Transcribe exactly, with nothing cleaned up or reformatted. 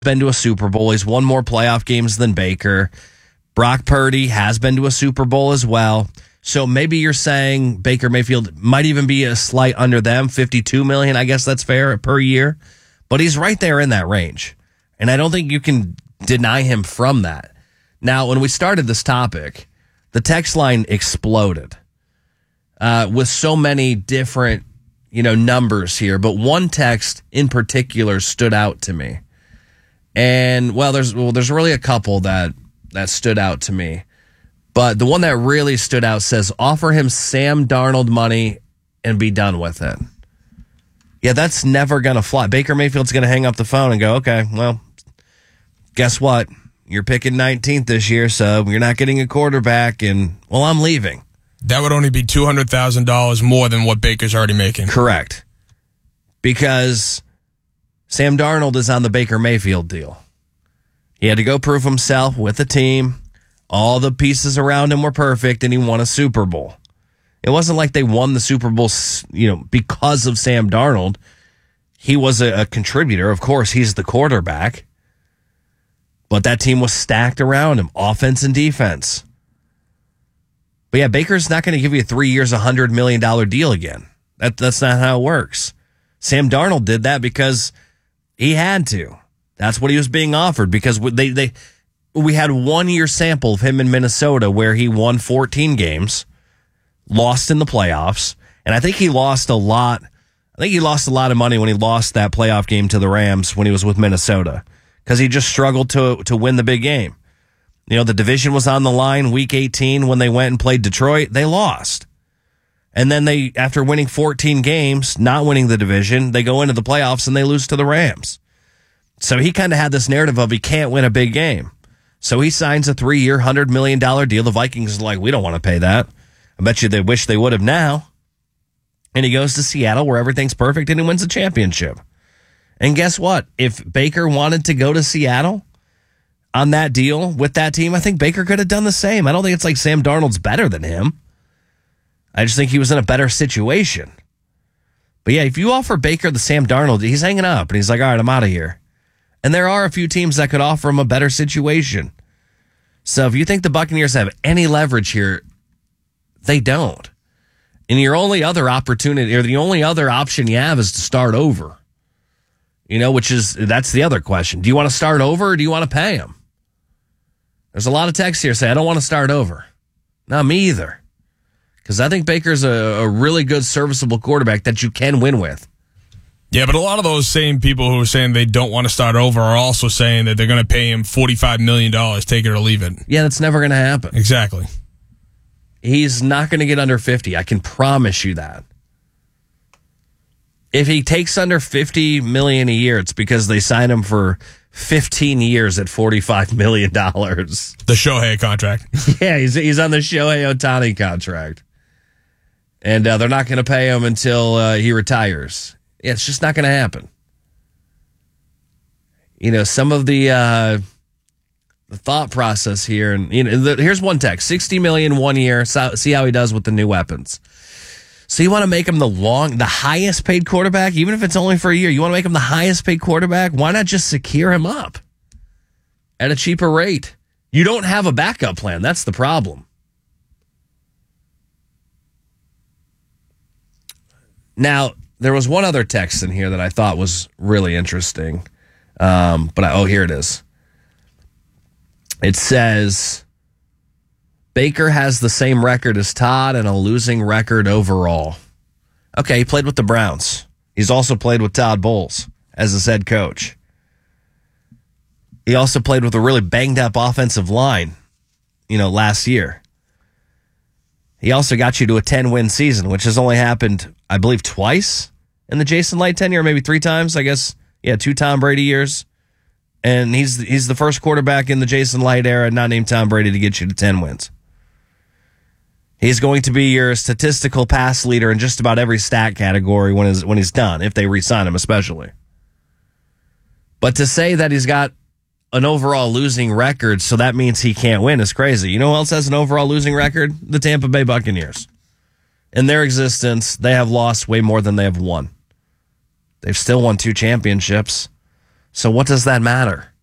been to a Super Bowl. He's won more playoff games than Baker. Brock Purdy has been to a Super Bowl as well. So maybe you're saying Baker Mayfield might even be a slight under them, fifty-two million dollars. I guess that's fair per year. But he's right there in that range. And I don't think you can deny him from that. Now, when we started this topic, the text line exploded uh, with so many different, you know, numbers here. But one text in particular stood out to me. And, well, there's well, there's really a couple that, that stood out to me. But the one that really stood out says, offer him Sam Darnold money and be done with it. Yeah, that's never going to fly. Baker Mayfield's going to hang up the phone and go, okay, well, guess what? You're picking nineteenth this year, so you're not getting a quarterback, and, well, I'm leaving. That would only be two hundred thousand dollars more than what Baker's already making. Correct. Because Sam Darnold is on the Baker Mayfield deal. He had to go prove himself with the team. All the pieces around him were perfect, and he won a Super Bowl. It wasn't like they won the Super Bowl, you know, because of Sam Darnold. He was a, a contributor. Of course, he's the quarterback. But that team was stacked around him, offense and defense. But yeah, Baker's not going to give you three years, a one hundred million dollars deal again. That, that's not how it works. Sam Darnold did that because he had to. That's what he was being offered because they they... We had one year sample of him in Minnesota where he won fourteen games, lost in the playoffs, and I think he lost a lot. I think he lost a lot of money when he lost that playoff game to the Rams when he was with Minnesota because he just struggled to to win the big game. You know, the division was on the line week eighteen when they went and played Detroit. They lost. And then they, after winning fourteen games, not winning the division, they go into the playoffs and they lose to the Rams. So he kind of had this narrative of he can't win a big game. So he signs a three-year, one hundred million dollars deal. The Vikings are like, we don't want to pay that. I bet you they wish they would have now. And he goes to Seattle where everything's perfect and he wins the championship. And guess what? If Baker wanted to go to Seattle on that deal with that team, I think Baker could have done the same. I don't think it's like Sam Darnold's better than him. I just think he was in a better situation. But yeah, if you offer Baker the Sam Darnold, he's hanging up and he's like, all right, I'm out of here. And there are a few teams that could offer him a better situation. So if you think the Buccaneers have any leverage here, they don't. And your only other opportunity, or the only other option you have is to start over. You know, which is, that's the other question. Do you want to start over or do you want to pay him? There's a lot of texts here say, I don't want to start over. Not me either. Because I think Baker's a, a really good, serviceable quarterback that you can win with. Yeah, but a lot of those same people who are saying they don't want to start over are also saying that they're going to pay him forty-five million dollars, take it or leave it. Yeah, that's never going to happen. Exactly. He's not going to get under fifty. I can promise you that. If he takes under fifty million dollars a year, it's because they signed him for fifteen years at forty-five million dollars. The Shohei contract. Yeah, he's, he's on the Shohei Ohtani contract. And uh, they're not going to pay him until uh, he retires. Yeah, it's just not going to happen. You know, some of the uh, the thought process here, and you know, the, here's one text: sixty million one year. So, see how he does with the new weapons. So you want to make him the long, the highest paid quarterback, even if it's only for a year. You want to make him the highest paid quarterback. Why not just secure him up at a cheaper rate? You don't have a backup plan. That's the problem. Now, there was one other text in here that I thought was really interesting. Um, but I, oh, here it is. It says, Baker has the same record as Todd and a losing record overall. Okay, he played with the Browns. He's also played with Todd Bowles as his head coach. He also played with a really banged up offensive line, you know, last year. He also got you to a ten-win season, which has only happened, I believe, twice in the Jason Light tenure, maybe three times, I guess. Yeah, two Tom Brady years. And he's he's the first quarterback in the Jason Light era, not named Tom Brady, to get you to ten wins. He's going to be your statistical pass leader in just about every stat category when he's, when he's done, if they re-sign him especially. But to say that he's got an overall losing record, so that means he can't win, is crazy. You know who else has an overall losing record? The Tampa Bay Buccaneers. In their existence, they have lost way more than they have won. They've still won two championships. So what does that matter?